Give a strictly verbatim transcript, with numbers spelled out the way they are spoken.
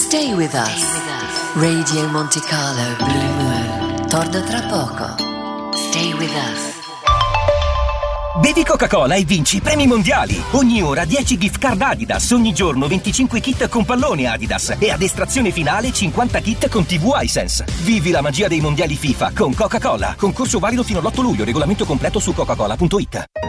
Stay with us. Radio Monte Carlo Blue Moon torna tra poco. Stay with us. Bevi Coca-Cola e vinci premi mondiali. Ogni ora dieci gift card Adidas, ogni giorno venticinque kit con pallone Adidas e ad estrazione finale cinquanta kit con tivù iSense. Vivi la magia dei mondiali FIFA con Coca-Cola. Concorso valido fino all'otto luglio, regolamento completo su coca cola punto it.